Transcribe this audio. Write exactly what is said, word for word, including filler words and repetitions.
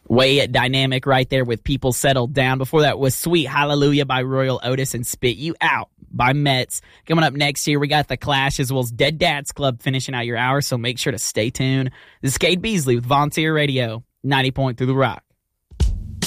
Way dynamic right there with People Settled Down. Before that was Sweet Hallelujah by Royal Otis and Spit You Out by Mets. Coming up next year, we got The Clash as well as Dead Dads Club finishing out your hour, so make sure to stay tuned. This is Cade Beasley with Volunteer Radio, ninety point three The Rock.